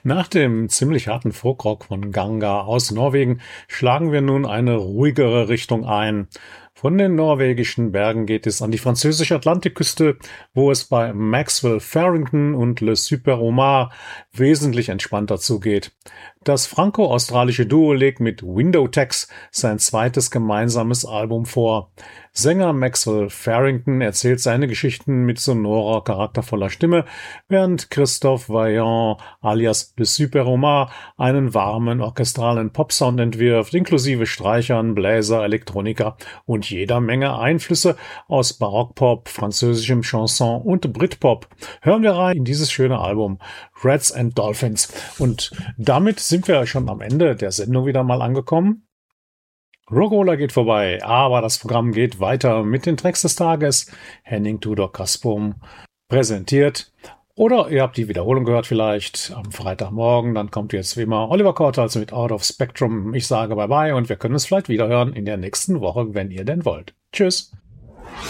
Nach dem ziemlich harten Folkrock von Ganga aus Norwegen schlagen wir nun eine ruhigere Richtung ein. Von den norwegischen Bergen geht es an die französische Atlantikküste, wo es bei Maxwell Farrington und Le Super Omar wesentlich entspannter zugeht. Das franco-australische Duo legt mit Window Tax sein zweites gemeinsames Album vor. Sänger Maxwell Farrington erzählt seine Geschichten mit sonorer, charaktervoller Stimme, während Christophe Vaillant alias Le Super Omar einen warmen orchestralen Popsound entwirft, inklusive Streichern, Bläser, Elektronika und jeder Menge Einflüsse aus Barockpop, französischem Chanson und Britpop. Hören wir rein in dieses schöne Album Rats and Dolphins. Und damit sind wir schon am Ende der Sendung wieder mal angekommen. Rock'n'Roller geht vorbei, aber das Programm geht weiter mit den Tracks des Tages. Henning Tudor Kaspum präsentiert. Oder ihr habt die Wiederholung gehört vielleicht am Freitagmorgen. Dann kommt jetzt wie immer Oliver Kortals mit Out of Spectrum. Ich sage Bye-bye und wir können uns vielleicht wieder hören in der nächsten Woche, wenn ihr denn wollt. Tschüss.